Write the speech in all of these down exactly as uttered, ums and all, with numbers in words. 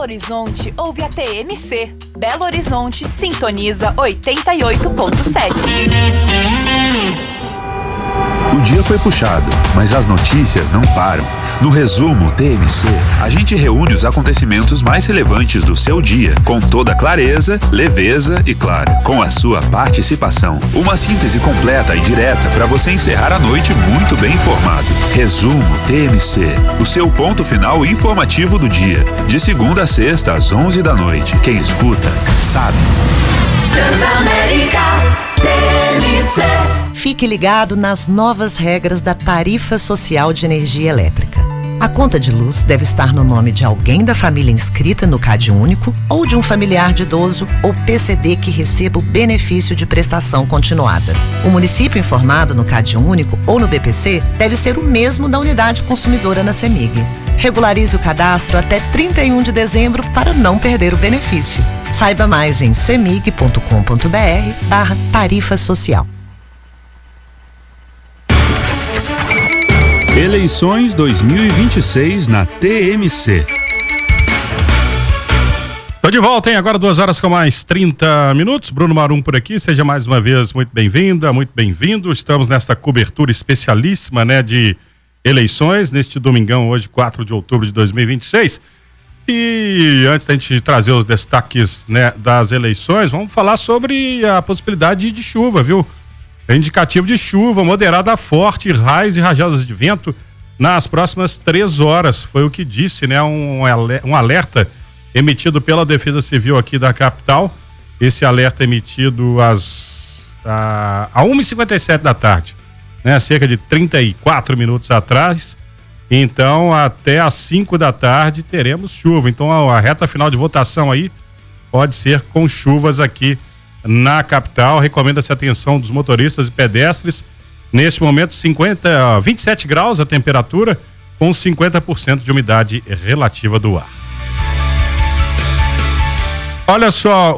Horizonte ouve a T M C. Belo Horizonte sintoniza oitenta e oito ponto sete. O dia foi puxado, mas as notícias não param. No resumo T M C, a gente reúne os acontecimentos mais relevantes do seu dia, com toda clareza, leveza e, claro, com a sua participação. Uma síntese completa e direta para você encerrar a noite muito bem informado. Resumo T M C, o seu ponto final informativo do dia. De segunda a sexta, às onze da noite. Quem escuta, sabe. Transamérica T M C. Fique ligado nas novas regras da Tarifa Social de Energia Elétrica. A conta de luz deve estar no nome de alguém da família inscrita no CAD Único ou de um familiar de idoso ou P C D que receba o benefício de prestação continuada. O município informado no CAD Único ou no B P C deve ser o mesmo da unidade consumidora na CEMIG. Regularize o cadastro até trinta e um de dezembro para não perder o benefício. Saiba mais em cemig ponto com ponto br barra tarifa social. Eleições dois mil e vinte e seis na T M C. Tô de volta, hein? Agora duas horas com mais trinta minutos. Bruno Marum por aqui. Seja mais uma vez muito bem-vinda, muito bem-vindo. Estamos nesta cobertura especialíssima, né, de eleições, neste domingão, hoje, quatro de outubro de dois mil e vinte e seis. E antes da gente trazer os destaques, né, das eleições, vamos falar sobre a possibilidade de chuva, viu? É indicativo de chuva moderada a forte, raios e rajadas de vento nas próximas três horas. Foi o que disse, né? Um, um alerta emitido pela Defesa Civil aqui da capital. Esse alerta emitido às a, a uma e cinquenta e sete da tarde, né? Cerca de trinta e quatro minutos atrás. Então, até às cinco da tarde teremos chuva. Então, a, a reta final de votação aí pode ser com chuvas aqui na capital. Recomenda-se a atenção dos motoristas e pedestres. Neste momento, cinquenta, vinte e sete graus a temperatura, com cinquenta por cento de umidade relativa do ar. Olha só,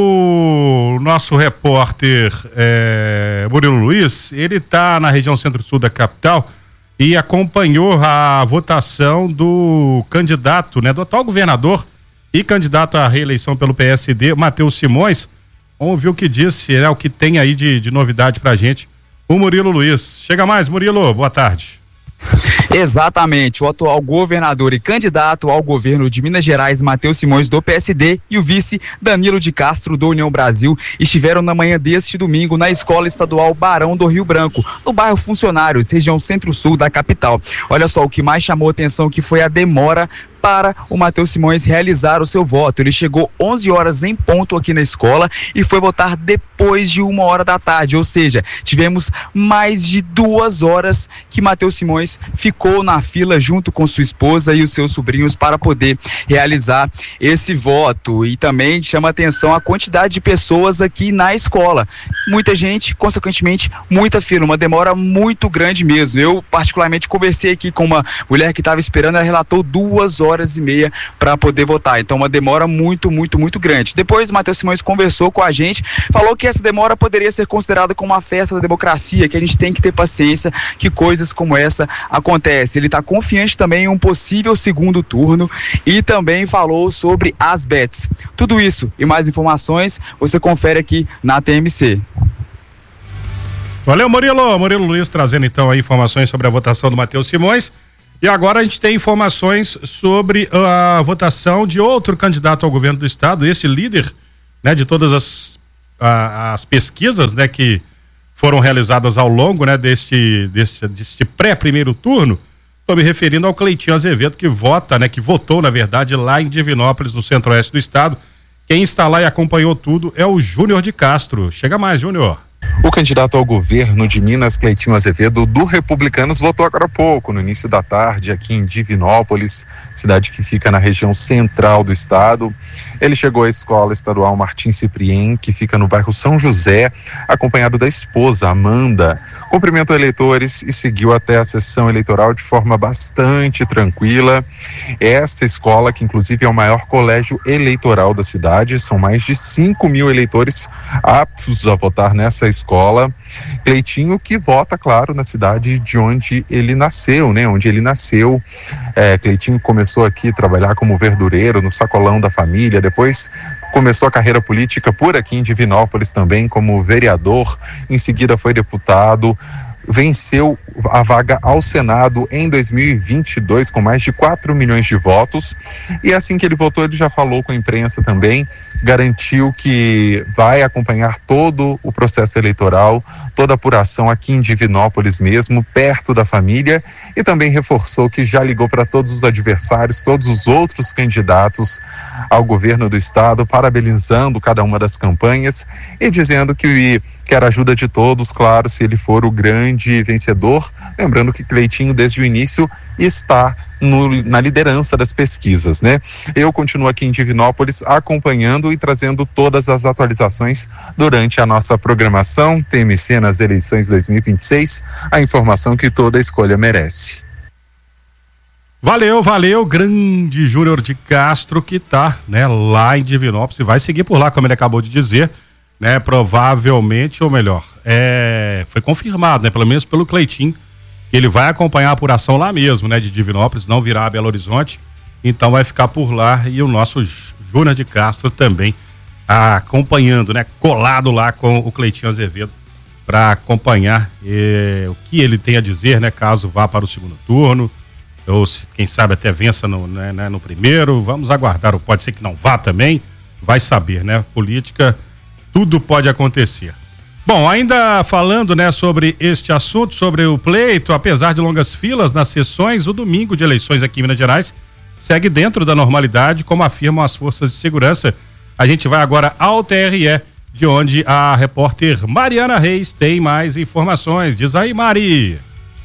o nosso repórter é, Murilo Luiz, ele está na região centro-sul da capital e acompanhou a votação do candidato, né, do atual governador e candidato à reeleição pelo P S D, Matheus Simões. Vamos ouvir o que disse, né, o que tem aí de, de novidade pra gente, o Murilo Luiz. Chega mais, Murilo, boa tarde. Exatamente, o atual governador e candidato ao governo de Minas Gerais, Matheus Simões, do P S D, e o vice Danilo de Castro, do União Brasil, estiveram na manhã deste domingo na Escola Estadual Barão do Rio Branco, no bairro Funcionários, região centro-sul da capital. Olha só, o que mais chamou atenção que foi a demora para o Matheus Simões realizar o seu voto. Ele chegou onze horas em ponto aqui na escola e foi votar depois de uma hora da tarde, ou seja, tivemos mais de duas horas que Matheus Simões ficou na fila junto com sua esposa e os seus sobrinhos para poder realizar esse voto. E também chama atenção a quantidade de pessoas aqui na escola. Muita gente, consequentemente, muita fila, uma demora muito grande mesmo. Eu, particularmente, conversei aqui com uma mulher que estava esperando, ela relatou duas horas horas e meia para poder votar, então uma demora muito, muito, muito grande. Depois o Matheus Simões conversou com a gente, falou que essa demora poderia ser considerada como uma festa da democracia, que a gente tem que ter paciência, que coisas como essa acontecem. Ele está confiante também em um possível segundo turno e também falou sobre as bets. Tudo isso e mais informações você confere aqui na T M C. Valeu, Murilo. Murilo Luiz trazendo então aí informações sobre a votação do Matheus Simões. E agora a gente tem informações sobre a votação de outro candidato ao governo do estado, esse líder, né, de todas as, a, as pesquisas, né, que foram realizadas ao longo, né, deste, deste, deste pré-primeiro turno. Estou me referindo ao Cleitinho Azevedo, que vota, né, que votou, na verdade, lá em Divinópolis, no centro-oeste do estado. Quem está lá e acompanhou tudo é o Júnior de Castro. Chega mais, Júnior. O candidato ao governo de Minas, Cleitinho Azevedo, do Republicanos, votou agora há pouco, no início da tarde, aqui em Divinópolis, cidade que fica na região central do estado. Ele chegou à escola estadual Martim Ciprien, que fica no bairro São José, acompanhado da esposa, Amanda. Cumprimentou eleitores e seguiu até a sessão eleitoral de forma bastante tranquila. Essa escola, que inclusive é o maior colégio eleitoral da cidade, são mais de cinco mil eleitores aptos a votar nessa escola escola. Cleitinho que vota, claro, na cidade de onde ele nasceu, né? Onde ele nasceu. É, Cleitinho começou aqui a trabalhar como verdureiro no sacolão da família, depois começou a carreira política por aqui em Divinópolis também como vereador, em seguida foi deputado, venceu a vaga ao Senado em dois mil e vinte e dois com mais de quatro milhões de votos, e assim que ele votou ele já falou com a imprensa também, garantiu que vai acompanhar todo o processo eleitoral, toda a apuração aqui em Divinópolis mesmo, perto da família, e também reforçou que já ligou para todos os adversários, todos os outros candidatos ao governo do estado, parabenizando cada uma das campanhas e dizendo que quer a ajuda de todos, claro, se ele for o grande vencedor. Lembrando que Cleitinho, desde o início, está no, na liderança das pesquisas, né? Eu continuo aqui em Divinópolis acompanhando e trazendo todas as atualizações durante a nossa programação T M C nas eleições dois mil e vinte e seis, a informação que toda escolha merece. Valeu, valeu, grande Júnior de Castro, que tá, né, lá em Divinópolis e vai seguir por lá, como ele acabou de dizer, né, provavelmente, ou melhor, é, foi confirmado, né, pelo menos pelo Cleitinho, que ele vai acompanhar a apuração lá mesmo, né, de Divinópolis, não virá a Belo Horizonte, então vai ficar por lá, e o nosso Júnior de Castro também acompanhando, né, colado lá com o Cleitinho Azevedo, para acompanhar eh, o que ele tem a dizer, né, caso vá para o segundo turno, ou se, quem sabe até vença no, né, né, no primeiro. Vamos aguardar, ou pode ser que não vá também, vai saber, né? Política, tudo pode acontecer. Bom, ainda falando, né, sobre este assunto, sobre o pleito, apesar de longas filas nas sessões, o domingo de eleições aqui em Minas Gerais segue dentro da normalidade, como afirmam as forças de segurança. A gente vai agora ao T R E, de onde a repórter Mariana Reis tem mais informações. Diz aí, Mari.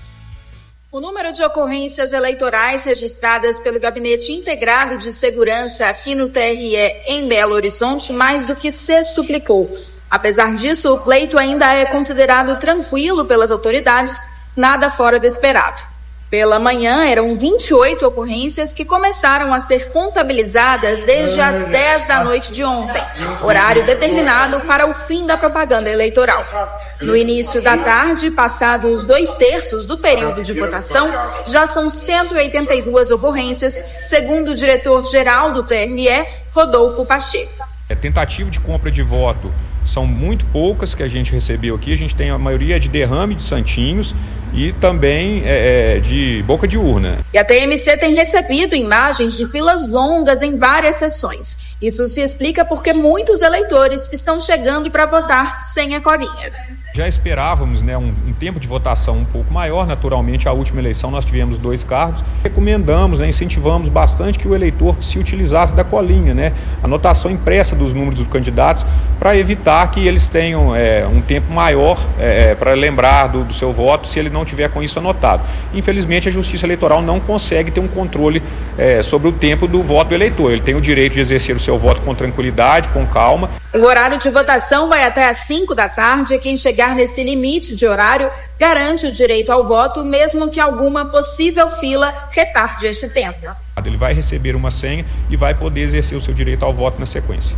O número de ocorrências eleitorais registradas pelo Gabinete Integrado de Segurança aqui no T R E em Belo Horizonte mais do que sextuplicou. Apesar disso, o pleito ainda é considerado tranquilo pelas autoridades, nada fora do esperado. Pela manhã, eram vinte e oito ocorrências que começaram a ser contabilizadas desde as dez da noite de ontem, horário determinado para o fim da propaganda eleitoral. No início da tarde, passados dois terços do período de votação, já são cento e oitenta e duas ocorrências, segundo o diretor-geral do T R E, Rodolfo Pacheco. É tentativa de compra de voto. São muito poucas que a gente recebeu aqui, a gente tem a maioria de derrame de santinhos e também é, de boca de urna. E a T M C tem recebido imagens de filas longas em várias sessões. Isso se explica porque muitos eleitores estão chegando para votar sem a colinha. Já esperávamos, né, um, um tempo de votação um pouco maior. Naturalmente, a última eleição nós tivemos dois cargos. Recomendamos, né, incentivamos bastante que o eleitor se utilizasse da colinha, né, anotação impressa dos números dos candidatos, para evitar que eles tenham é, um tempo maior é, para lembrar do, do seu voto se ele não tiver com isso anotado. Infelizmente, a Justiça Eleitoral não consegue ter um controle é, sobre o tempo do voto do eleitor. Ele tem o direito de exercer o seu voto com tranquilidade, com calma. O horário de votação vai até às cinco da tarde. Quem chegar nesse limite de horário garante o direito ao voto, mesmo que alguma possível fila retarde esse tempo. Ele vai receber uma senha e vai poder exercer o seu direito ao voto na sequência.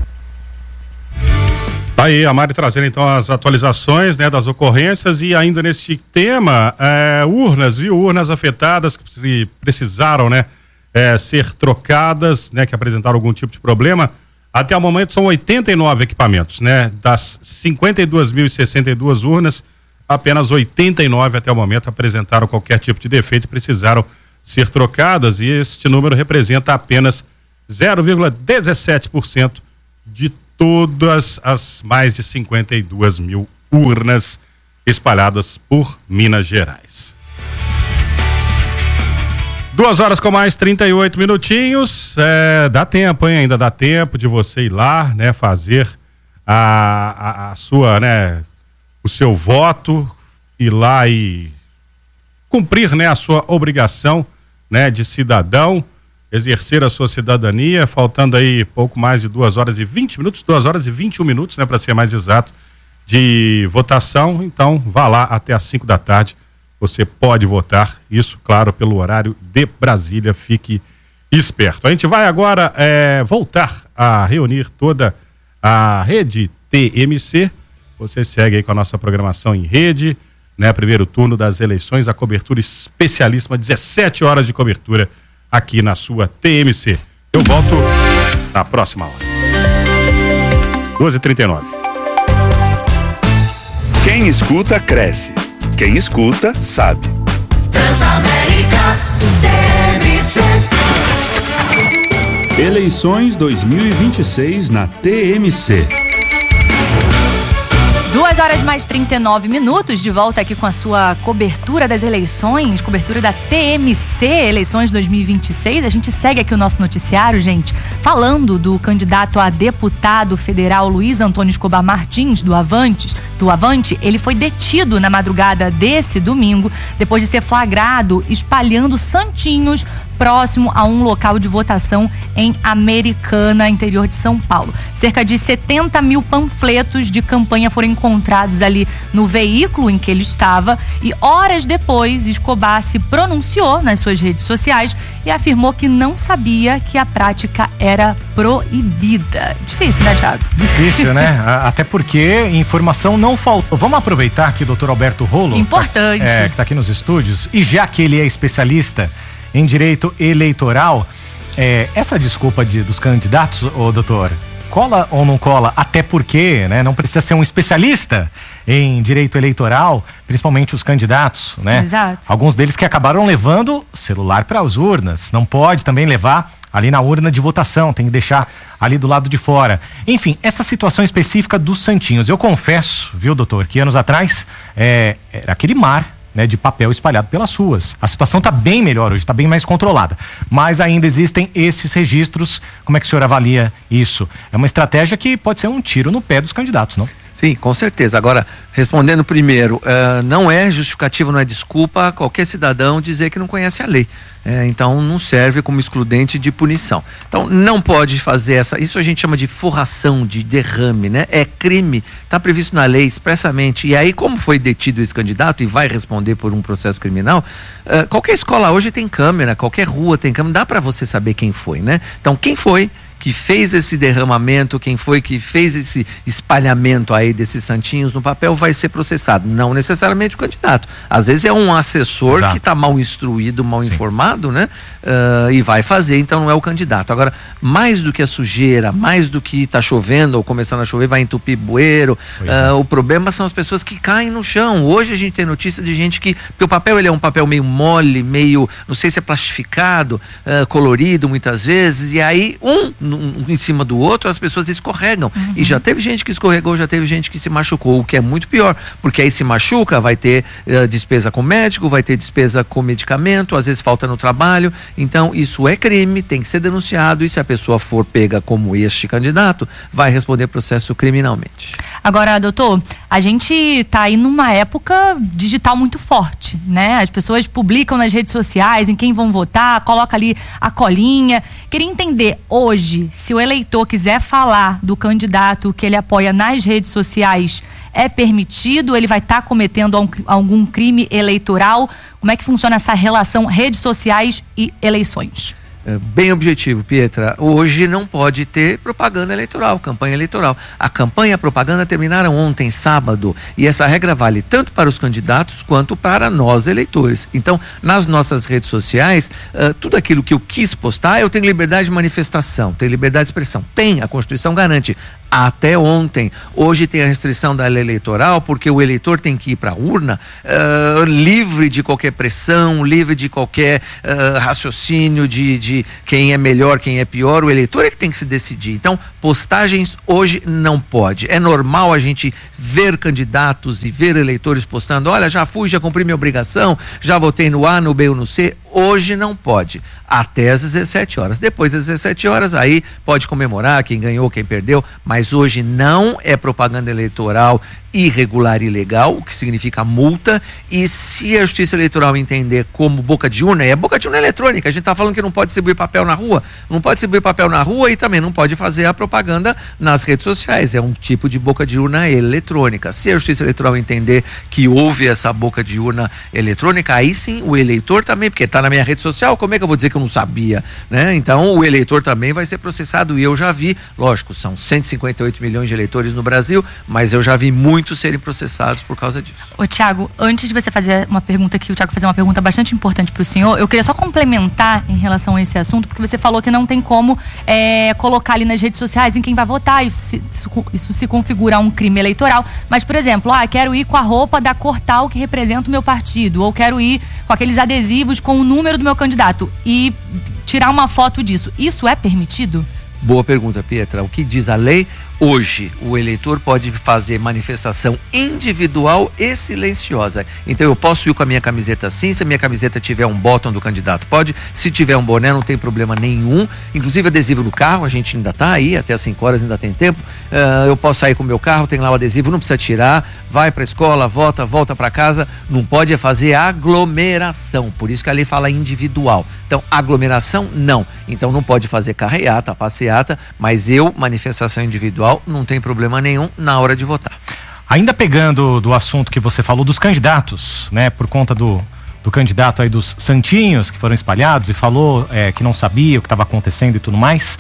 Tá aí a Mari trazendo então as atualizações, né, das ocorrências, e ainda neste tema, é, urnas, viu? Urnas afetadas que precisaram, né, é, ser trocadas, né, que apresentaram algum tipo de problema. Até o momento são oitenta e nove equipamentos, né? Das cinquenta e duas mil e sessenta e duas urnas, apenas oitenta e nove até o momento apresentaram qualquer tipo de defeito e precisaram ser trocadas, e este número representa apenas zero vírgula dezessete por cento de todas as mais de cinquenta e duas mil urnas espalhadas por Minas Gerais. Duas horas com mais trinta e oito minutinhos, é, dá tempo, hein? Ainda dá tempo de você ir lá, né, fazer a, a, a sua, né, o seu voto, ir lá e cumprir, né, a sua obrigação, né, de cidadão, exercer a sua cidadania, faltando aí pouco mais de duas horas e vinte minutos, duas horas e vinte e um minutos, né, para ser mais exato, de votação. Então, vá lá até às cinco da tarde. Você pode votar, isso, claro, pelo horário de Brasília, fique esperto. A gente vai agora é, voltar a reunir toda a rede T M C você segue aí com a nossa programação em rede, né? Primeiro turno das eleições, a cobertura especialíssima, dezessete horas de cobertura aqui na sua T M C. Eu volto na próxima hora. duas e trinta e nove. Quem escuta, cresce. Quem escuta, sabe. Transamérica T M C. Eleições dois mil e vinte e seis na T M C. Duas horas mais trinta e nove minutos, de volta aqui com a sua cobertura das eleições, cobertura da T M C, eleições dois mil e vinte e seis. A gente segue aqui o nosso noticiário, gente, falando do candidato a deputado federal Luiz Antônio Escobar Martins, do Avantes, do Avante. Ele foi detido na madrugada desse domingo, depois de ser flagrado espalhando santinhos próximo a um local de votação em Americana, interior de São Paulo. Cerca de setenta mil panfletos de campanha foram encontrados ali no veículo em que ele estava e horas depois Escobar se pronunciou nas suas redes sociais e afirmou que não sabia que a prática era proibida. Difícil, né, Thiago? Difícil, né? Até porque informação não faltou. Vamos aproveitar que o doutor Alberto Rolo, importante, tá, é, que está aqui nos estúdios, e já que ele é especialista em direito eleitoral, é, essa desculpa de, dos candidatos, ô doutor, cola ou não cola? Até porque, né, não precisa ser um especialista em direito eleitoral, principalmente os candidatos, né? Exato. Alguns deles que acabaram levando celular para as urnas, não pode também levar ali na urna de votação, tem que deixar ali do lado de fora. Enfim, essa situação específica dos santinhos, eu confesso, viu, doutor, que anos atrás é, era aquele mar, né, de papel espalhado pelas ruas. A situação está bem melhor hoje, está bem mais controlada. Mas ainda existem esses registros. Como é que o senhor avalia isso? É uma estratégia que pode ser um tiro no pé dos candidatos, não? Sim, com certeza. Agora, respondendo primeiro, uh, não é justificativa, não é desculpa qualquer cidadão dizer que não conhece a lei. É, então, não serve como excludente de punição. Então, não pode fazer essa... Isso a gente chama de forração, de derrame, né? É crime, está previsto na lei expressamente. E aí, como foi detido esse candidato e vai responder por um processo criminal, uh, qualquer escola hoje tem câmera, qualquer rua tem câmera, dá para você saber quem foi, né? Então, quem foi que fez esse derramamento, quem foi que fez esse espalhamento aí desses santinhos no papel vai ser processado, não necessariamente o candidato. Às vezes é um assessor Exato. que está mal instruído, mal Sim. informado, né? Uh, e vai fazer, então não é o candidato. Agora, mais do que a sujeira, mais do que está chovendo ou começando a chover, vai entupir bueiro, uh, é. o problema são as pessoas que caem no chão. Hoje a gente tem notícia de gente que, porque o papel ele é um papel meio mole, meio, não sei se é plastificado, uh, colorido muitas vezes, e aí um Um em cima do outro, as pessoas escorregam. Uhum. E já teve gente que escorregou, já teve gente que se machucou, o que é muito pior, porque aí se machuca, vai ter uh, despesa com médico, vai ter despesa com medicamento, às vezes falta no trabalho. Então, isso é crime, tem que ser denunciado, e se a pessoa for pega como este candidato, vai responder processo criminalmente. Agora, doutor, a gente está aí numa época digital muito forte, né? As pessoas publicam nas redes sociais em quem vão votar, coloca ali a colinha. Queria entender hoje, se o eleitor quiser falar do candidato que ele apoia nas redes sociais, é permitido? Ele vai estar tá cometendo algum crime eleitoral? Como é que funciona essa relação redes sociais e eleições? Bem objetivo, Pietra. Hoje não pode ter propaganda eleitoral, campanha eleitoral. A campanha e a propaganda terminaram ontem, sábado, e essa regra vale tanto para os candidatos quanto para nós, eleitores. Então, nas nossas redes sociais, uh, tudo aquilo que eu quis postar, eu tenho liberdade de manifestação, tenho liberdade de expressão. Tem, a Constituição garante. Até ontem. Hoje tem a restrição da lei eleitoral, porque o eleitor tem que ir para a urna uh, livre de qualquer pressão, livre de qualquer uh, raciocínio de, de quem é melhor, quem é pior. O eleitor é que tem que se decidir. Então, postagens hoje não pode. É normal a gente ver candidatos e ver eleitores postando, olha, já fui, já cumpri minha obrigação, já votei no A, no B ou no C. Hoje não pode. Até às dezessete horas. Depois das dezessete horas, aí pode comemorar quem ganhou, quem perdeu, mas hoje não é propaganda eleitoral irregular e ilegal, o que significa multa, e se a Justiça Eleitoral entender como boca de urna, é boca de urna eletrônica. A gente está falando que não pode distribuir papel na rua, não pode distribuir papel na rua e também não pode fazer a propaganda nas redes sociais, é um tipo de boca de urna eletrônica. Se a Justiça Eleitoral entender que houve essa boca de urna eletrônica, aí sim o eleitor também, porque está na minha rede social, como é que eu vou dizer que eu não sabia, né? Então o eleitor também vai ser processado, e eu já vi, lógico, são cento e cinquenta e oito milhões de eleitores no Brasil, mas eu já vi muitos serem processados por causa disso. Ô Tiago, antes de você fazer uma pergunta aqui, o Tiago fazer uma pergunta bastante importante para o senhor, eu queria só complementar em relação a esse assunto, porque você falou que não tem como é, colocar ali nas redes sociais em quem vai votar, isso se, isso se configura um crime eleitoral, mas por exemplo, ah, quero ir com a roupa da cor tal que representa o meu partido, ou quero ir com aqueles adesivos com o número do meu candidato e tirar uma foto disso, isso é permitido? Boa pergunta, Pietra. O que diz a lei? Hoje, o eleitor pode fazer manifestação individual e silenciosa. Então, eu posso ir com a minha camiseta assim, se a minha camiseta tiver um bottom do candidato, pode. Se tiver um boné, não tem problema nenhum. Inclusive, adesivo no carro, a gente ainda está aí, até as cinco horas ainda tem tempo. Uh, eu posso sair com o meu carro, tem lá o adesivo, não precisa tirar. Vai para a escola, volta, volta para casa. Não pode fazer aglomeração. Por isso que a lei fala individual. Então, aglomeração, não. Então, não pode fazer carreata, passeata, mas eu, manifestação individual, não tem problema nenhum na hora de votar. Ainda pegando do assunto que você falou dos candidatos, né, por conta do, do candidato aí dos santinhos que foram espalhados e falou é, que não sabia o que estava acontecendo e tudo mais,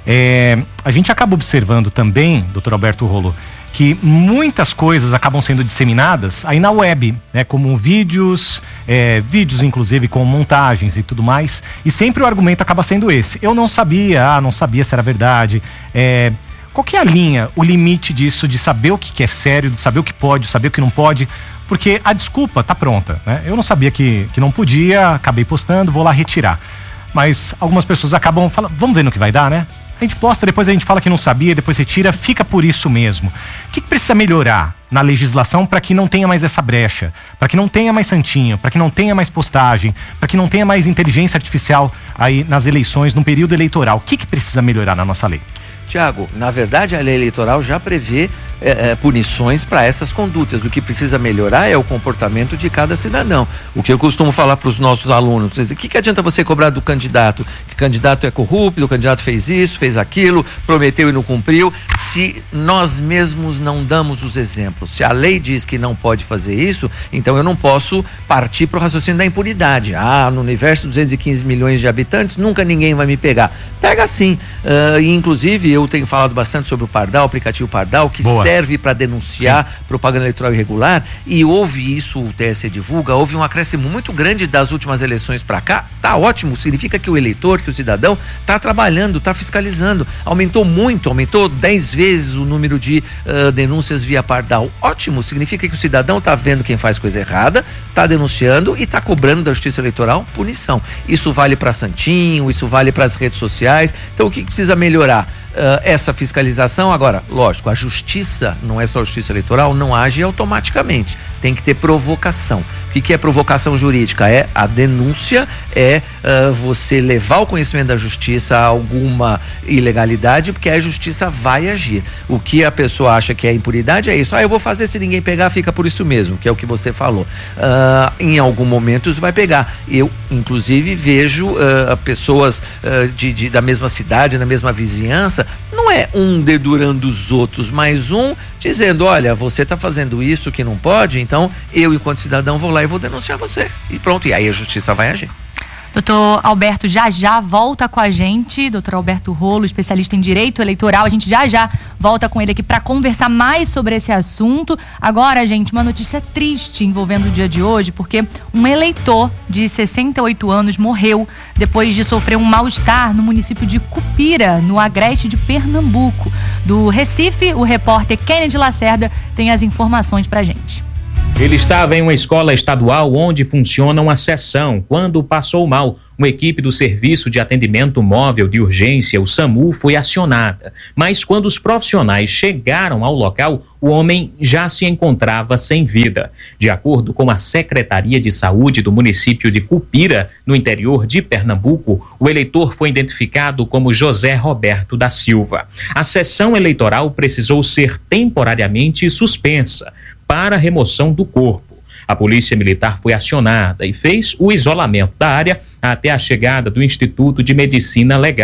é, a gente acaba observando também, doutor Alberto Rolo, que muitas coisas acabam sendo disseminadas aí na web, né, como vídeos, é, vídeos inclusive com montagens e tudo mais, e sempre o argumento acaba sendo esse: eu não sabia, ah, não sabia se era verdade. é, Qual que é a linha, o limite disso, de saber o que é sério, de saber o que pode, saber o que não pode? Porque a desculpa tá pronta, né? Eu não sabia que, que não podia, acabei postando, vou lá retirar. Mas algumas pessoas acabam falando, vamos ver no que vai dar, né? A gente posta, depois a gente fala que não sabia, depois retira, fica por isso mesmo. O que, que precisa melhorar na legislação para que não tenha mais essa brecha? Para que não tenha mais santinho, para que não tenha mais postagem, para que não tenha mais inteligência artificial aí nas eleições, no período eleitoral? O que, que precisa melhorar na nossa lei? Tiago, na verdade a lei eleitoral já prevê é, é, punições para essas condutas. O que precisa melhorar é o comportamento de cada cidadão. O que eu costumo falar para os nossos alunos: o que, que adianta você cobrar do candidato? Que o candidato é corrupto, o candidato fez isso, fez aquilo, prometeu e não cumpriu, se nós mesmos não damos os exemplos. Se a lei diz que não pode fazer isso, então eu não posso partir para o raciocínio da impunidade. Ah, no universo de duzentos e quinze milhões de habitantes, nunca ninguém vai me pegar. Pega sim. Uh, e inclusive eu tenho falado bastante sobre o Pardal, o aplicativo Pardal, que Boa. serve para denunciar Sim. propaganda eleitoral irregular, e houve isso, o T S E divulga, houve um acréscimo muito grande das últimas eleições para cá. Tá ótimo, significa que o eleitor, que o cidadão tá trabalhando, tá fiscalizando, aumentou muito, aumentou dez vezes o número de uh, denúncias via Pardal. Ótimo, significa que o cidadão tá vendo quem faz coisa errada, tá denunciando e tá cobrando da Justiça Eleitoral punição. Isso vale para Santinho, isso vale para as redes sociais. Então o que precisa melhorar? Uh, essa fiscalização. Agora, lógico, a justiça, não é só a justiça eleitoral, não age automaticamente, tem que ter provocação. O que, que é provocação jurídica? É a denúncia, é uh, você levar ao conhecimento da justiça alguma ilegalidade, porque a justiça vai agir. O que a pessoa acha que é impunidade é isso: ah, eu vou fazer, se ninguém pegar, fica por isso mesmo, que é o que você falou. Uh, em algum momento isso vai pegar. Eu, inclusive, vejo uh, pessoas uh, de, de, da mesma cidade, da mesma vizinhança, não é um dedurando os outros, mas um dizendo: olha, você está fazendo isso que não pode, então eu, enquanto cidadão, vou lá e vou denunciar você. E pronto, e aí a justiça vai agir. Doutor Alberto já já volta com a gente, doutor Alberto Rolo, especialista em direito eleitoral. A gente já já volta com ele aqui para conversar mais sobre esse assunto. Agora, gente, uma notícia triste envolvendo o dia de hoje, porque um eleitor de sessenta e oito anos morreu depois de sofrer um mal-estar no município de Cupira, no Agreste de Pernambuco. Do Recife, o repórter Kennedy Lacerda tem as informações pra gente. Ele estava em uma escola estadual onde funciona uma seção quando passou mal. Uma equipe do Serviço de Atendimento Móvel de Urgência, o SAMU, foi acionada. Mas quando os profissionais chegaram ao local, o homem já se encontrava sem vida. De acordo com a Secretaria de Saúde do município de Cupira, no interior de Pernambuco, o eleitor foi identificado como José Roberto da Silva. A sessão eleitoral precisou ser temporariamente suspensa para a remoção do corpo. A Polícia Militar foi acionada e fez o isolamento da área até a chegada do Instituto de Medicina Legal,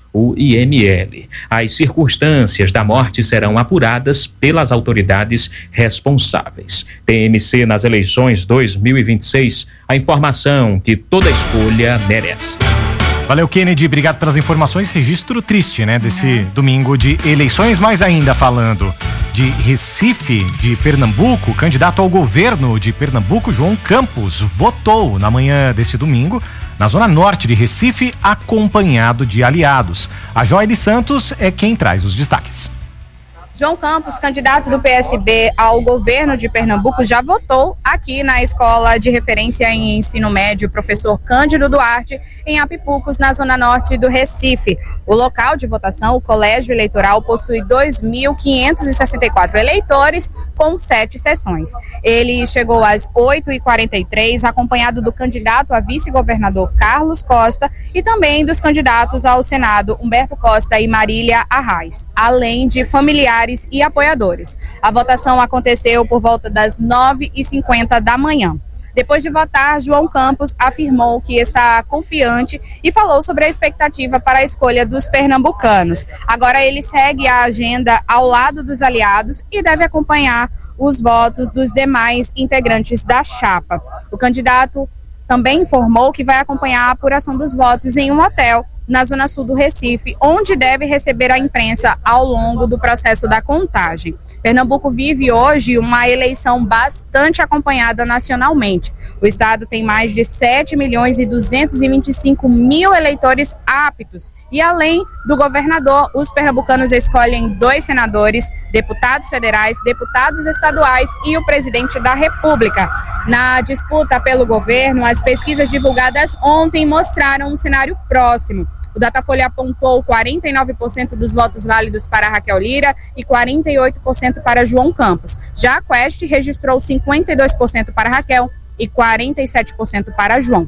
o I M L. As circunstâncias da morte serão apuradas pelas autoridades responsáveis. T M C nas eleições dois mil e vinte e seis, a informação que toda escolha merece. Valeu, Kennedy, obrigado pelas informações. Registro triste, né, desse uhum. domingo de eleições, mas ainda falando de Recife, de Pernambuco, o candidato ao governo de Pernambuco, João Campos, votou na manhã desse domingo na zona norte de Recife, acompanhado de aliados. A Joyce Santos é quem traz os destaques. João Campos, candidato do P S B ao governo de Pernambuco, já votou aqui na Escola de Referência em Ensino Médio Professor Cândido Duarte, em Apipucos, na zona norte do Recife. O local de votação, o colégio eleitoral, possui dois mil quinhentos e sessenta e quatro eleitores, com sete sessões. Ele chegou às oito e quarenta e três, acompanhado do candidato a vice-governador Carlos Costa e também dos candidatos ao Senado Humberto Costa e Marília Arraes, além de familiares e apoiadores. A votação aconteceu por volta das nove e cinquenta da manhã. Depois de votar, João Campos afirmou que está confiante e falou sobre a expectativa para a escolha dos pernambucanos. Agora ele segue a agenda ao lado dos aliados e deve acompanhar os votos dos demais integrantes da chapa. O candidato também informou que vai acompanhar a apuração dos votos em um hotel na zona sul do Recife, onde deve receber a imprensa ao longo do processo da contagem. Pernambuco vive hoje uma eleição bastante acompanhada nacionalmente. O estado tem mais de sete milhões e duzentos e vinte e cinco mil eleitores aptos. E além do governador, os pernambucanos escolhem dois senadores, deputados federais, deputados estaduais e o presidente da República. Na disputa pelo governo, as pesquisas divulgadas ontem mostraram um cenário próximo. O Datafolha apontou quarenta e nove por cento dos votos válidos para Raquel Lira e quarenta e oito por cento para João Campos. Já a Quest registrou cinquenta e dois por cento para Raquel e quarenta e sete por cento para João.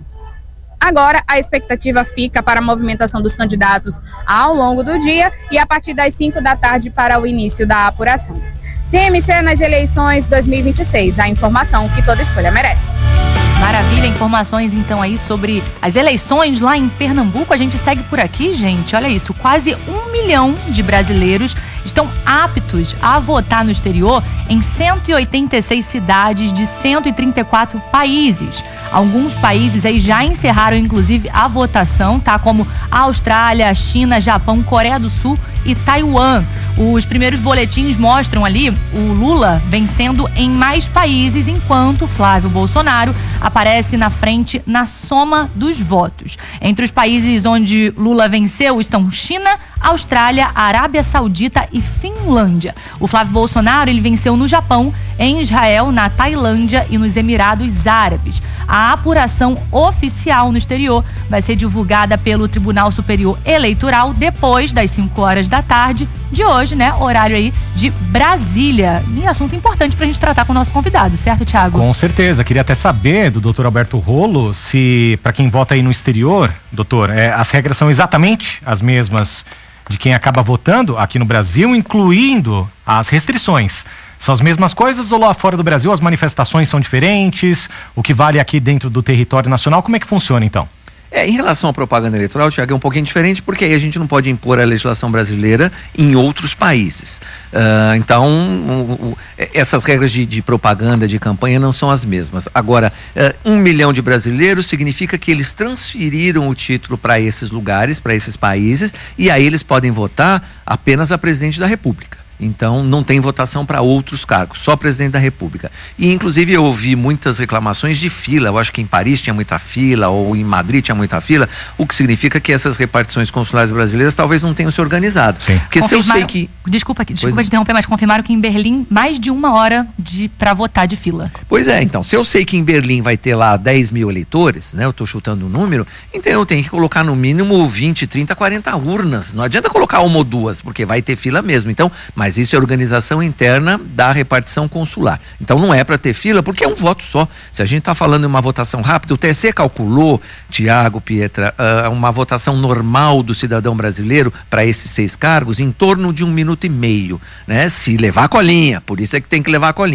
Agora, a expectativa fica para a movimentação dos candidatos ao longo do dia e a partir das cinco da tarde para o início da apuração. T M C nas eleições dois mil e vinte e seis, a informação que toda escolha merece. Maravilha, informações então aí sobre as eleições lá em Pernambuco. A gente segue por aqui, gente, olha isso, quase um milhão de brasileiros estão aptos a votar no exterior em cento e oitenta e seis cidades de cento e trinta e quatro países. Alguns países aí já encerraram inclusive a votação, tá? Como a Austrália, China, Japão, Coreia do Sul e Taiwan. Os primeiros boletins mostram ali o Lula vencendo em mais países, enquanto Flávio Bolsonaro aparece na frente na soma dos votos. Entre os países onde Lula venceu estão China, Austrália, Arábia Saudita e Finlândia. O Flávio Bolsonaro ele venceu no Japão, em Israel, na Tailândia e nos Emirados Árabes. A apuração oficial no exterior vai ser divulgada pelo Tribunal Superior Eleitoral depois das cinco horas da tarde de hoje, né? Horário aí de Brasília. E assunto importante pra gente tratar com o nosso convidado, certo, Thiago? Com certeza. Queria até saber do doutor Alberto Rolo se, para quem vota aí no exterior, doutor, é, as regras são exatamente as mesmas de quem acaba votando aqui no Brasil, incluindo as restrições. São as mesmas coisas ou lá fora do Brasil as manifestações são diferentes? O que vale aqui dentro do território nacional, como é que funciona então? É, em relação à propaganda eleitoral, Thiago, é um pouquinho diferente, porque aí a gente não pode impor a legislação brasileira em outros países. Uh, então, um, um, essas regras de, de propaganda, de campanha, não são as mesmas. Agora, uh, um milhão de brasileiros significa que eles transferiram o título para esses lugares, para esses países, e aí eles podem votar apenas a presidente da República. Então, não tem votação para outros cargos, só presidente da República. E, inclusive, eu ouvi muitas reclamações de fila. Eu acho que em Paris tinha muita fila, ou em Madrid tinha muita fila, o que significa que essas repartições consulares brasileiras talvez não tenham se organizado. Sim. Porque se eu sei que... Desculpa, desculpa te interromper, mas confirmaram que em Berlim, mais de uma hora para votar de fila. Pois é, então, se eu sei que em Berlim vai ter lá dez mil eleitores, né, eu estou chutando o um número, então eu tenho que colocar no mínimo vinte, trinta, quarenta urnas. Não adianta colocar uma ou duas, porque vai ter fila mesmo. Então, mas isso é organização interna da repartição consular. Então não é para ter fila, porque é um voto só. Se a gente está falando em uma votação rápida, o T S E calculou, Tiago, Pietra, uh, uma votação normal do cidadão brasileiro para esses seis cargos em torno de um minuto e meio, né? Se levar a colinha, por isso é que tem que levar a colinha.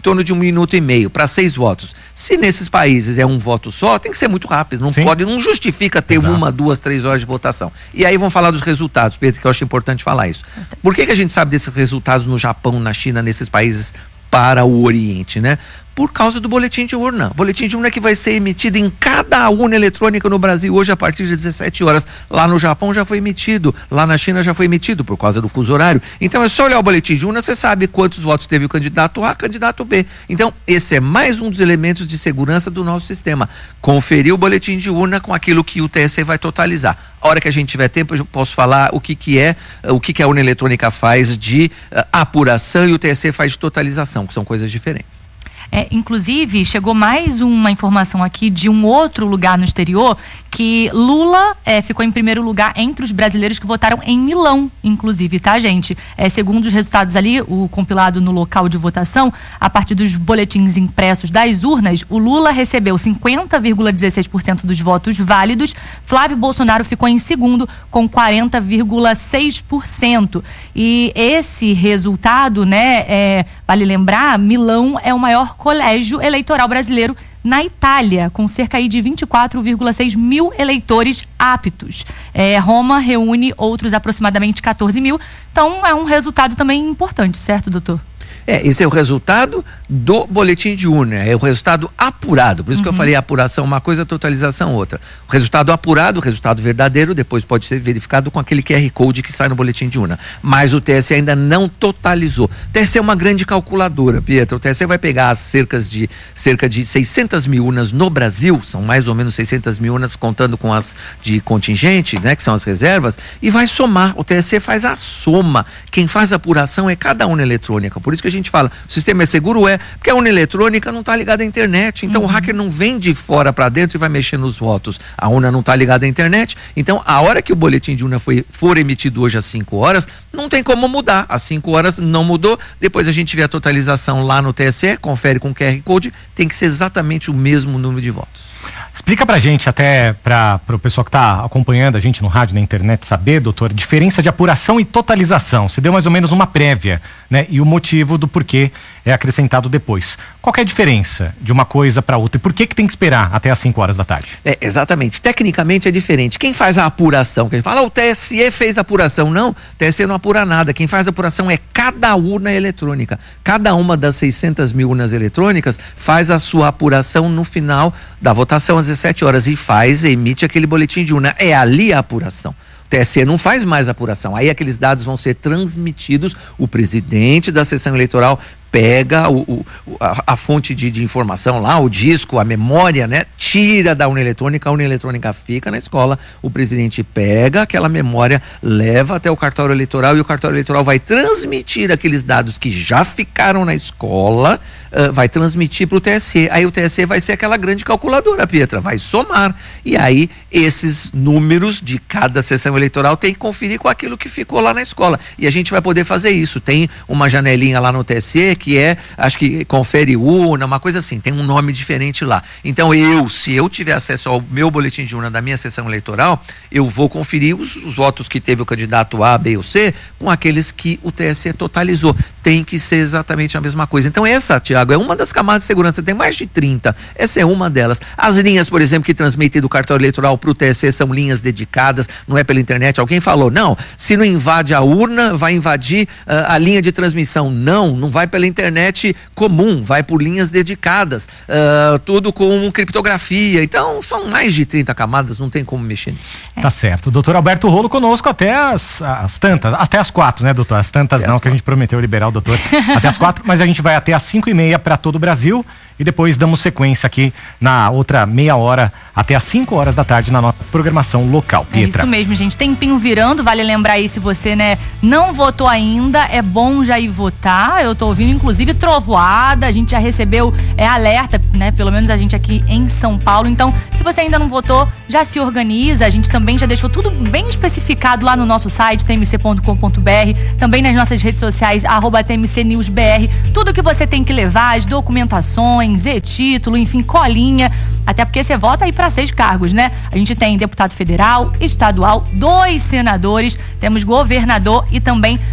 torno de um minuto e meio para seis votos. Se nesses países é um voto só, tem que ser muito rápido. Não Sim. pode, não justifica ter Exato. uma, duas, três horas de votação. E aí vão falar dos resultados, Pedro, que eu acho importante falar isso. Por que que a gente sabe desses resultados no Japão, na China, nesses países para o Oriente, né? Por causa do boletim de urna. Boletim de urna que vai ser emitido em cada urna eletrônica no Brasil hoje a partir das dezessete horas. Lá no Japão já foi emitido, lá na China já foi emitido por causa do fuso horário. Então é só olhar o boletim de urna, você sabe quantos votos teve o candidato A, candidato B. Então esse é mais um dos elementos de segurança do nosso sistema. Conferir o boletim de urna com aquilo que o T S E vai totalizar. A hora que a gente tiver tempo eu posso falar o que que é, o que que a urna eletrônica faz de uh, apuração e o T S E faz de totalização, que são coisas diferentes. É, inclusive, chegou mais uma informação aqui de um outro lugar no exterior, que Lula é, ficou em primeiro lugar entre os brasileiros que votaram em Milão, inclusive, tá, gente? É, segundo os resultados ali, o compilado no local de votação, a partir dos boletins impressos das urnas, o Lula recebeu cinquenta vírgula dezesseis por cento dos votos válidos, Flávio Bolsonaro ficou em segundo com quarenta vírgula seis por cento. E esse resultado, né, é, vale lembrar, Milão é o maior colégio eleitoral brasileiro na Itália, com cerca aí de vinte e quatro vírgula seis mil eleitores aptos. É, Roma reúne outros aproximadamente quatorze mil. Então é um resultado também importante, certo, doutor? É, esse é o resultado do boletim de urna, é o resultado apurado, por isso uhum. que eu falei apuração uma coisa, totalização outra. O resultado apurado, o resultado verdadeiro, depois pode ser verificado com aquele Q R Code que sai no boletim de urna, mas o T S E ainda não totalizou. O T S E é uma grande calculadora, Pietro, o T S E vai pegar as cerca de, cerca de seiscentas mil urnas no Brasil, são mais ou menos seiscentas mil urnas contando com as de contingente, né, que são as reservas, e vai somar, o T S E faz a soma, quem faz a apuração é cada urna eletrônica, por isso que a gente fala, o sistema é seguro? É, porque a urna eletrônica não está ligada à internet, então uhum. o hacker não vem de fora para dentro e vai mexer nos votos, a urna não está ligada à internet, então a hora que o boletim de urna foi, for emitido hoje às cinco horas, não tem como mudar, às cinco horas não mudou, depois a gente vê a totalização lá no T S E, confere com o Q R Code, tem que ser exatamente o mesmo número de votos. Explica pra gente, até para o pessoal que está acompanhando a gente no rádio, na internet, saber, doutor, diferença de apuração e totalização. Você deu mais ou menos uma prévia, né? E o motivo do porquê é acrescentado depois. Qual que é a diferença de uma coisa para outra? E por que que tem que esperar até às cinco horas da tarde? É, exatamente. Tecnicamente é diferente. Quem faz a apuração? Quem fala, ah, o T S E fez a apuração. Não, o T S E não apura nada. Quem faz a apuração é cada urna eletrônica. Cada uma das seiscentas mil urnas eletrônicas faz a sua apuração no final da votação às dezessete horas e faz, emite aquele boletim de urna. É ali a apuração. O T S E não faz mais apuração. Aí aqueles dados vão ser transmitidos, o presidente da sessão eleitoral pega o, o, a, a fonte de, de informação lá, o disco, a memória, né? Tira da urna eletrônica, a urna eletrônica fica na escola, o presidente pega aquela memória, leva até o cartório eleitoral e o cartório eleitoral vai transmitir aqueles dados que já ficaram na escola, uh, vai transmitir para o T S E. Aí o T S E vai ser aquela grande calculadora, Pietra, vai somar. E aí esses números de cada sessão eleitoral tem que conferir com aquilo que ficou lá na escola. E a gente vai poder fazer isso. Tem uma janelinha lá no T S E que é, acho que confere urna, uma coisa assim, tem um nome diferente lá. Então eu, se eu tiver acesso ao meu boletim de urna da minha sessão eleitoral, eu vou conferir os, os votos que teve o candidato A, B ou C com aqueles que o T S E totalizou. Tem que ser exatamente a mesma coisa. Então essa, Tiago, é uma das camadas de segurança, tem mais de trinta, essa é uma delas. As linhas, por exemplo, que transmitem do cartório eleitoral para o T S E são linhas dedicadas, não é pela internet. Alguém falou, não, se não invade a urna, vai invadir uh, a linha de transmissão. Não, não vai pela internet comum, vai por linhas dedicadas, uh, tudo com criptografia. Então são mais de trinta camadas, não tem como mexer nisso. Tá certo. Doutor Alberto Rolo conosco até as, as tantas, até as quatro, né, doutor? As tantas até não, as que a gente prometeu liberar o doutor até as quatro, mas a gente vai até as cinco e meia para todo o Brasil e depois damos sequência aqui na outra meia hora até as cinco horas da tarde na nossa programação local. Pietra. É isso mesmo, gente. Tempinho virando, vale lembrar aí, se você, né, não votou ainda, é bom já ir votar. Eu tô ouvindo, inclusive, trovoada, a gente já recebeu é, alerta, né, pelo menos a gente aqui em São Paulo. Então, se você ainda não votou, já se organiza. A gente também já deixou tudo bem especificado lá no nosso site, t m c ponto com ponto b r, também nas nossas redes sociais, arroba T M C News B R. Tudo que você tem que levar, as documentações, e-título, enfim, colinha, até porque você vota aí para seis cargos, né? A gente tem deputado federal, estadual, dois senadores, temos governador e também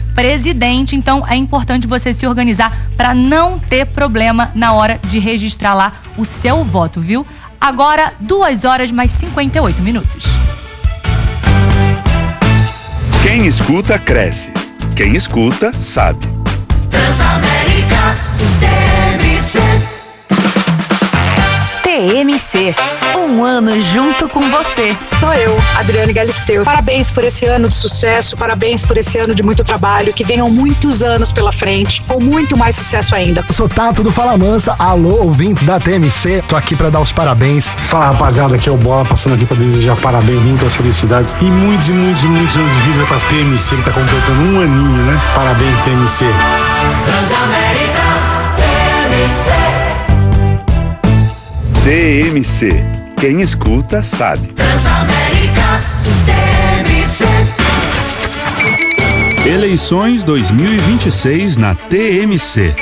presidente. Então é importante você se organizar para não ter problema na hora de registrar lá o seu voto, viu? Agora, duas horas mais cinquenta e oito minutos. Quem escuta, cresce. Quem escuta, sabe. Transamérica T M C. T M C, um ano junto com você. Sou eu, Adriane Galisteu. Parabéns por esse ano de sucesso, parabéns por esse ano de muito trabalho, que venham muitos anos pela frente, com muito mais sucesso ainda. Eu sou Tato do Fala Mansa, alô ouvintes da T M C, tô aqui pra dar os parabéns. Fala rapaziada, aqui é o Bola, passando aqui pra desejar parabéns, muitas felicidades e muitos e muitos e muitos anos de vida pra T M C, que tá completando um aninho, né? Parabéns, T M C. Transamérica T M C. T M C. Quem escuta, sabe. Transamérica T M C. Eleições dois mil e vinte e seis na T M C.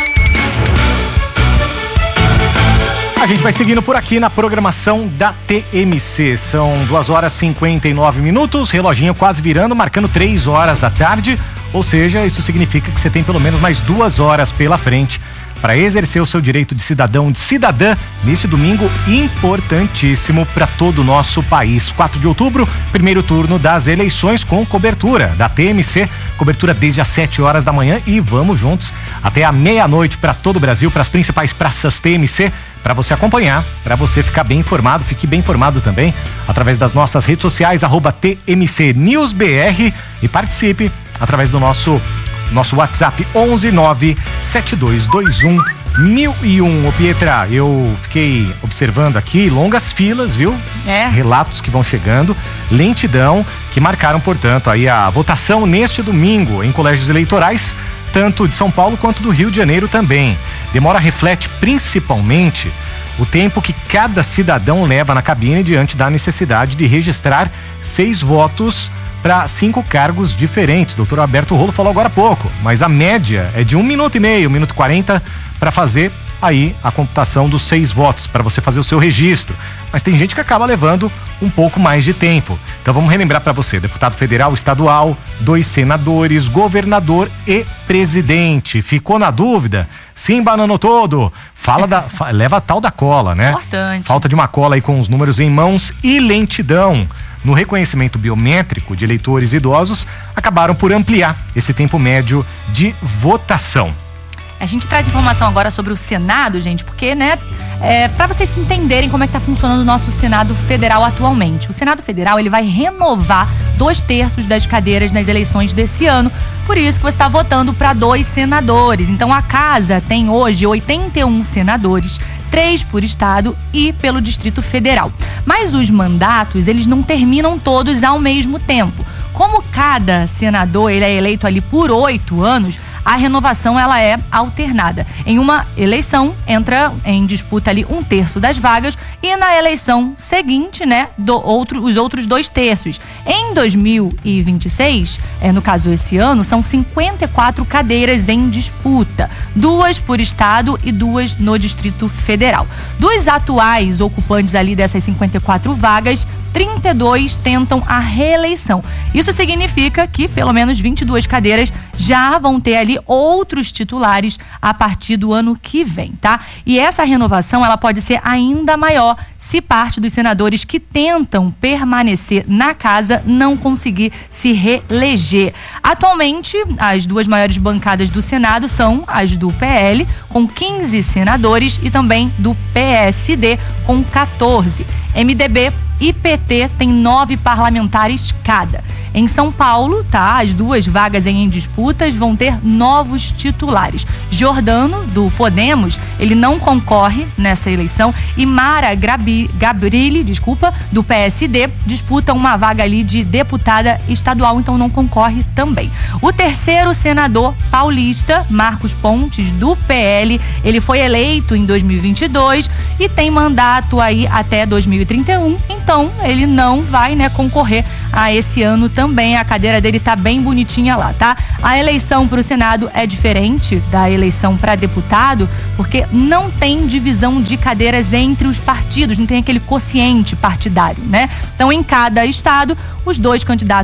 A gente vai seguindo por aqui na programação da T M C. São duas horas e cinquenta e nove minutos, reloginho quase virando, marcando três horas da tarde. Ou seja, isso significa que você tem pelo menos mais duas horas pela frente para exercer o seu direito de cidadão, de cidadã, nesse domingo importantíssimo para todo o nosso país. quatro de outubro, primeiro turno das eleições com cobertura da T M C, cobertura desde as sete horas da manhã e vamos juntos até a meia-noite para todo o Brasil, para as principais praças T M C, para você acompanhar, para você ficar bem informado, fique bem informado também através das nossas redes sociais, arroba T M C News B R, e participe através do nosso Nosso WhatsApp onze nove sete dois dois um mil e um. Ô Pietra, eu fiquei observando aqui longas filas, viu? É. Relatos que vão chegando, lentidão, que marcaram, portanto, aí a votação neste domingo em colégios eleitorais, tanto de São Paulo quanto do Rio de Janeiro também. Demora reflete principalmente o tempo que cada cidadão leva na cabine diante da necessidade de registrar seis votos para cinco cargos diferentes. Doutor Alberto Rolo falou agora há pouco, mas a média é de um minuto e meio, um minuto e quarenta para fazer aí a computação dos seis votos, para você fazer o seu registro. Mas tem gente que acaba levando um pouco mais de tempo. Então vamos relembrar para você: deputado federal, estadual, dois senadores, governador e presidente. Ficou na dúvida? Se embananou todo? Fala da, fa, leva a tal da cola, né? Importante. Falta de uma cola aí com os números em mãos e lentidão no reconhecimento biométrico de eleitores idosos, acabaram por ampliar esse tempo médio de votação. A gente traz informação agora sobre o Senado, gente, porque, né, é, para vocês entenderem como é que tá funcionando o nosso Senado Federal atualmente. O Senado Federal, ele vai renovar dois terços das cadeiras nas eleições desse ano, por isso que você está votando para dois senadores. Então a casa tem hoje oitenta e um senadores, três por estado e pelo Distrito Federal. Mas os mandatos, eles não terminam todos ao mesmo tempo. Como cada senador ele é eleito ali por oito anos, a renovação ela é alternada. Em uma eleição, entra em disputa ali um terço das vagas e na eleição seguinte, né, do outro, os outros dois terços. Em dois mil e vinte e seis, é, no caso esse ano, são cinquenta e quatro cadeiras em disputa, duas por estado e duas no Distrito Federal. Dos atuais ocupantes ali dessas cinquenta e quatro vagas, trinta e dois tentam a reeleição. Isso significa que pelo menos vinte e duas cadeiras já vão ter ali outros titulares a partir do ano que vem, tá? E essa renovação, ela pode ser ainda maior se parte dos senadores que tentam permanecer na casa não conseguir se reeleger. Atualmente, as duas maiores bancadas do Senado são as do P L, com quinze senadores, e também do P S D, com quatorze. M D B e P T tem nove parlamentares cada. Em São Paulo, tá, as duas vagas em disputas vão ter novos titulares. Giordano, do Podemos, ele não concorre nessa eleição, e Mara Gabi, Gabrilli, desculpa, do P S D, disputa uma vaga ali de deputada estadual, então não concorre também. O terceiro senador paulista, Marcos Pontes, do P L, ele foi eleito em dois mil e vinte e dois e tem mandato aí até dois mil e trinta e um, então ele não vai, né, concorrer a esse ano também. A cadeira dele tá bem bonitinha lá, tá? A eleição para o Senado é diferente da eleição para deputado, porque não tem divisão de cadeiras entre os partidos, não tem aquele quociente partidário, né? Então, em cada estado, os dois candidatos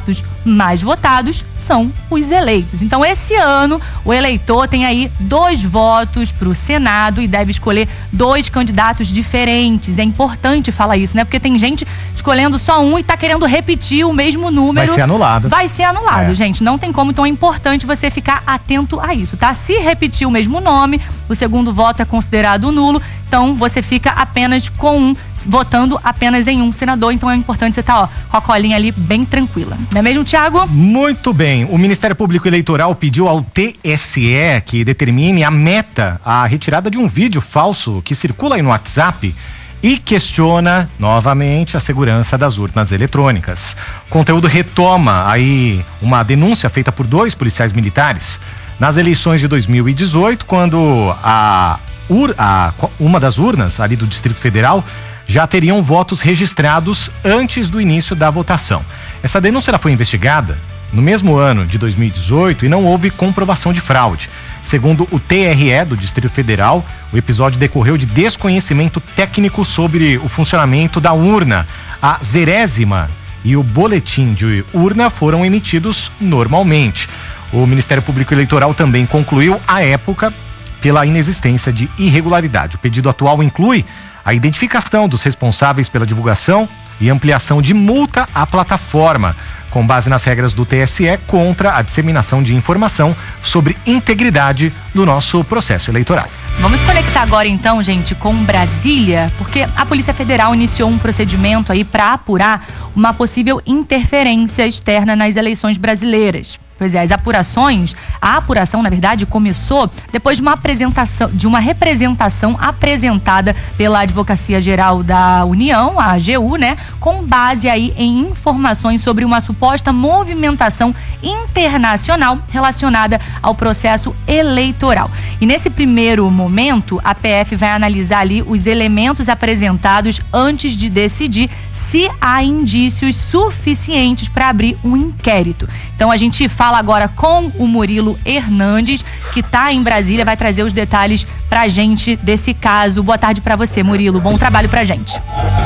mais votados são os eleitos. Então, esse ano, o eleitor tem aí dois votos para o Senado e deve escolher dois candidatos diferentes. É importante falar isso, né? Porque tem gente escolhendo só um e tá querendo repetir o mesmo número. Vai ser anulado. Vai ser anulado, É. gente. Não tem como, então é importante você ficar atento a isso, tá? Se repetir o mesmo nome, o segundo voto é considerado nulo, então você fica apenas com um, votando apenas em um senador. Então é importante você estar, ó, com a colinha ali bem tranquila. Não é mesmo, Thiago? Muito bem. O Ministério Público Eleitoral pediu ao T S E que determine a meta, a retirada de um vídeo falso que circula aí no WhatsApp e questiona novamente a segurança das urnas eletrônicas. O conteúdo retoma aí uma denúncia feita por dois policiais militares nas eleições de dois mil e dezoito, quando a, ur, a uma das urnas ali do Distrito Federal já teriam votos registrados antes do início da votação. Essa denúncia ela foi investigada no mesmo ano de dois mil e dezoito e não houve comprovação de fraude. Segundo o T R E do Distrito Federal, o episódio decorreu de desconhecimento técnico sobre o funcionamento da urna. A zerésima e o boletim de urna foram emitidos normalmente. O Ministério Público Eleitoral também concluiu, à época, pela inexistência de irregularidade. O pedido atual inclui a identificação dos responsáveis pela divulgação e ampliação de multa à plataforma, com base nas regras do T S E contra a disseminação de informação sobre integridade do nosso processo eleitoral. Vamos conectar agora então, gente, com Brasília, porque a Polícia Federal iniciou um procedimento aí para apurar uma possível interferência externa nas eleições brasileiras. Pois é, as apurações, a apuração, na verdade, começou depois de uma apresentação, de uma representação apresentada pela Advocacia Geral da União, a A G U, né, com base aí em informações sobre uma suposta movimentação internacional relacionada ao processo eleitoral. E nesse primeiro momento, a P F vai analisar ali os elementos apresentados antes de decidir se há indícios suficientes para abrir um inquérito. Então a gente fala agora com o Murilo Hernandes, que está em Brasília, vai trazer os detalhes pra gente desse caso. Boa tarde para você, Murilo. Bom trabalho pra gente.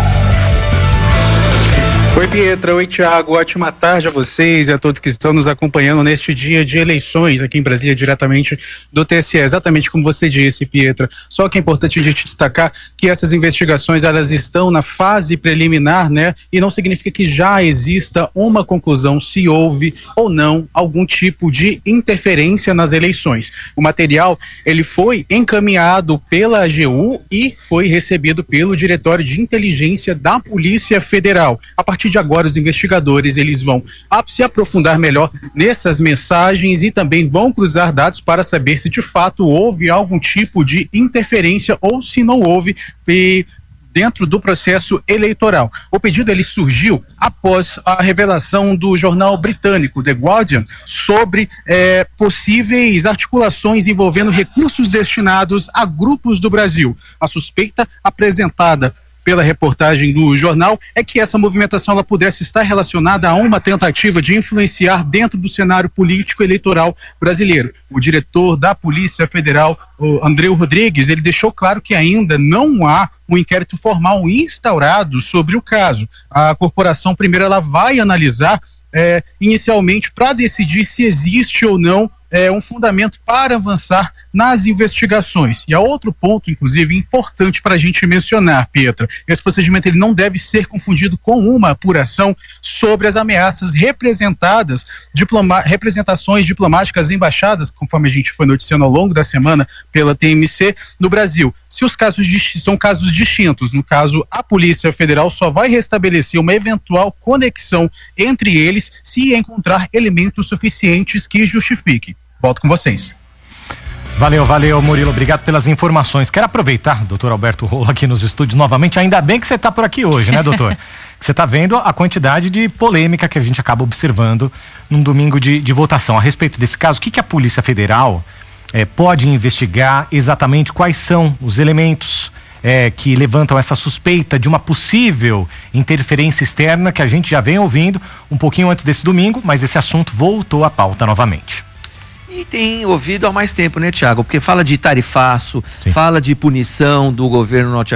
Oi, Pietra. Oi, Thiago. Ótima tarde a vocês e a todos que estão nos acompanhando neste dia de eleições aqui em Brasília, diretamente do T S E. Exatamente como você disse, Pietra. Só que é importante a gente destacar que essas investigações, elas estão na fase preliminar, né? E não significa que já exista uma conclusão se houve ou não algum tipo de interferência nas eleições. O material, ele foi encaminhado pela A G U e foi recebido pelo Diretório de Inteligência da Polícia Federal. A partir de agora, os investigadores eles vão se aprofundar melhor nessas mensagens e também vão cruzar dados para saber se de fato houve algum tipo de interferência ou se não houve e dentro do processo eleitoral. O pedido ele surgiu após a revelação do jornal britânico The Guardian sobre eh, possíveis articulações envolvendo recursos destinados a grupos do Brasil. A suspeita apresentada pela reportagem do jornal é que essa movimentação ela pudesse estar relacionada a uma tentativa de influenciar dentro do cenário político eleitoral brasileiro. O diretor da Polícia Federal, o Andreu Rodrigues, ele deixou claro que ainda não há um inquérito formal instaurado sobre o caso. A corporação primeiro ela vai analisar é, inicialmente para decidir se existe ou não é, um fundamento para avançar nas investigações. E há outro ponto, inclusive, importante para a gente mencionar, Pietra. Esse procedimento ele não deve ser confundido com uma apuração sobre as ameaças representadas, diploma, representações diplomáticas embaixadas, conforme a gente foi noticiando ao longo da semana pela T M C, no Brasil. Se os casos são casos distintos, no caso, a Polícia Federal só vai restabelecer uma eventual conexão entre eles se encontrar elementos suficientes que justifiquem. Volto com vocês. Valeu, valeu, Murilo. Obrigado pelas informações. Quero aproveitar, doutor Alberto Rolo, aqui nos estúdios novamente. Ainda bem que você está por aqui hoje, né, doutor? Que você está vendo a quantidade de polêmica que a gente acaba observando num domingo de, de votação. A respeito desse caso, o que, que a Polícia Federal eh, pode investigar exatamente? Quais são os elementos eh, que levantam essa suspeita de uma possível interferência externa que a gente já vem ouvindo um pouquinho antes desse domingo, mas esse assunto voltou à pauta novamente. E tem ouvido há mais tempo, né, Tiago? Porque fala de tarifaço, Sim. fala de punição do governo norte-americano